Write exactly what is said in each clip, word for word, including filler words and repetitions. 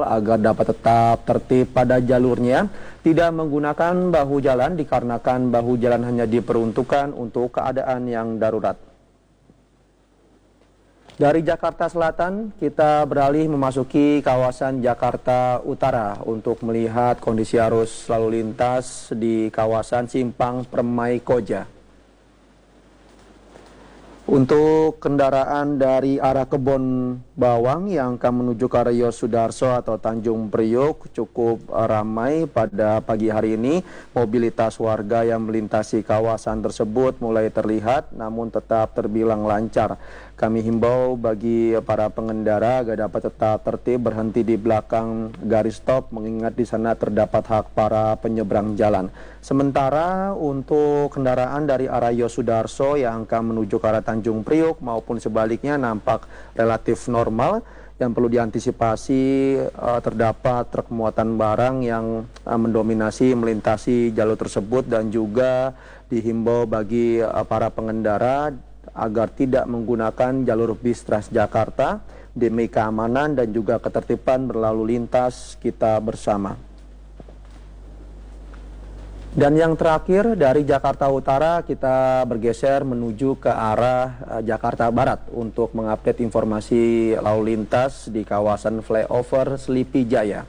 agar dapat tetap tertib pada jalurnya, tidak menggunakan bahu jalan dikarenakan bahu jalan hanya diperuntukkan untuk keadaan yang darurat. Dari Jakarta Selatan, kita beralih memasuki kawasan Jakarta Utara untuk melihat kondisi arus lalu lintas di kawasan Simpang Permai Koja. Untuk kendaraan dari arah Kebon Bawang yang akan menuju ke arah Yosudarso atau Tanjung Priok cukup ramai pada pagi hari ini. Mobilitas warga yang melintasi kawasan tersebut mulai terlihat namun tetap terbilang lancar. Kami himbau bagi para pengendara agar dapat tetap tertib berhenti di belakang garis stop mengingat di sana terdapat hak para penyeberang jalan. Sementara untuk kendaraan dari arah Yosudarso yang akan menuju ke arah Tanjung Priok maupun sebaliknya nampak relatif normal. Yang perlu diantisipasi uh, terdapat truk muatan barang yang uh, mendominasi melintasi jalur tersebut dan juga dihimbau bagi uh, para pengendara agar tidak menggunakan jalur bis Transjakarta demi keamanan dan juga ketertiban berlalu lintas kita bersama. Dan yang terakhir dari Jakarta Utara kita bergeser menuju ke arah uh, Jakarta Barat untuk mengupdate informasi lalu lintas di kawasan flyover Sleepy Jaya.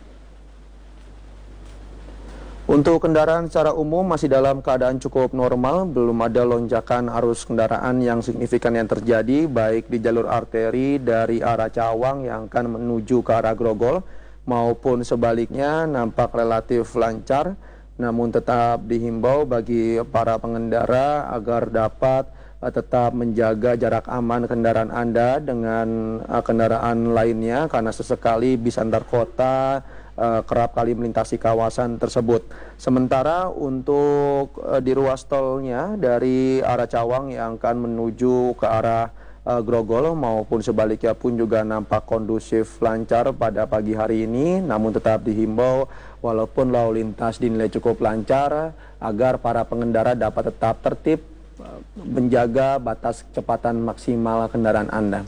Untuk kendaraan secara umum masih dalam keadaan cukup normal, belum ada lonjakan arus kendaraan yang signifikan yang terjadi baik di jalur arteri dari arah Cawang yang akan menuju ke arah Grogol maupun sebaliknya nampak relatif lancar. Namun tetap dihimbau bagi para pengendara agar dapat uh, tetap menjaga jarak aman kendaraan Anda dengan uh, kendaraan lainnya karena sesekali bis antar kota uh, kerap kali melintasi kawasan tersebut. Sementara untuk uh, di ruas tolnya dari arah Cawang yang akan menuju ke arah uh, Grogol maupun sebaliknya pun juga nampak kondusif lancar pada pagi hari ini, namun tetap dihimbau walaupun lalu lintas dinilai cukup lancar agar para pengendara dapat tetap tertib menjaga batas kecepatan maksimal kendaraan Anda.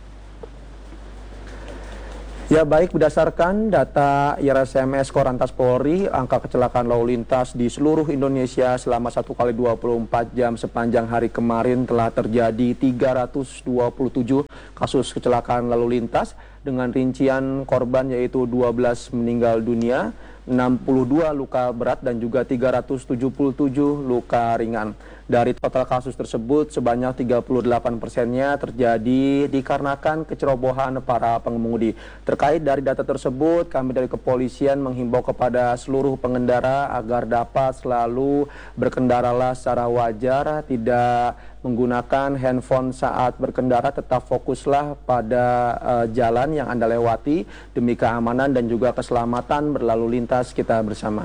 Ya baik, berdasarkan data I R S M S Korlantas Polri, angka kecelakaan lalu lintas di seluruh Indonesia selama satu kali dua puluh empat jam sepanjang hari kemarin telah terjadi tiga ratus dua puluh tujuh kasus kecelakaan lalu lintas dengan rincian korban yaitu dua belas meninggal dunia, enam puluh dua luka berat dan juga tiga ratus tujuh puluh tujuh luka ringan. Dari total kasus tersebut sebanyak tiga puluh delapan persennya terjadi dikarenakan kecerobohan para pengemudi. Terkait dari data tersebut, kami dari kepolisian menghimbau kepada seluruh pengendara agar dapat selalu berkendaralah secara wajar, tidak menggunakan handphone saat berkendara, tetap fokuslah pada uh, jalan yang Anda lewati demi keamanan dan juga keselamatan berlalu lintas kita bersama.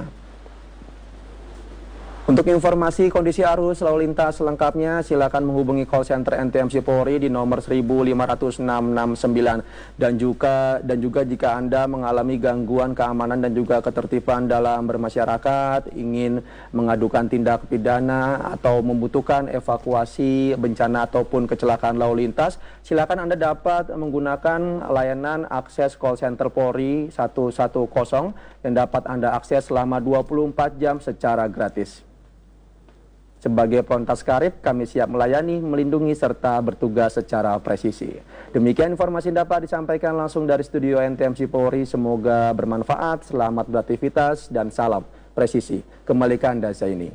Untuk informasi kondisi arus lalu lintas selengkapnya, silakan menghubungi call center N T M C Polri di nomor seribu lima ratus enam enam sembilan dan juga dan juga jika Anda mengalami gangguan keamanan dan juga ketertiban dalam bermasyarakat, ingin mengadukan tindak pidana atau membutuhkan evakuasi bencana ataupun kecelakaan lalu lintas, silakan Anda dapat menggunakan layanan akses call center Polri satu satu nol yang dapat Anda akses selama dua puluh empat jam secara gratis. Sebagai Polontas Karib, kami siap melayani, melindungi, serta bertugas secara presisi. Demikian informasi dapat disampaikan langsung dari studio N T M C Polri. Semoga bermanfaat, selamat beraktivitas, dan salam presisi. Kembali ke Anda, Zaini.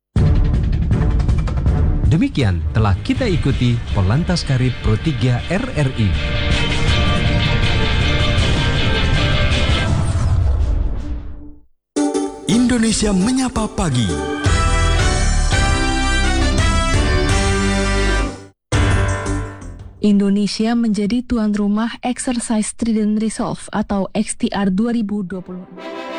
Demikian telah kita ikuti Polontas Karib Pro tiga R R I. Indonesia Menyapa Pagi. Indonesia menjadi tuan rumah Exercise Trident Resolve atau X T R dua ribu dua puluh.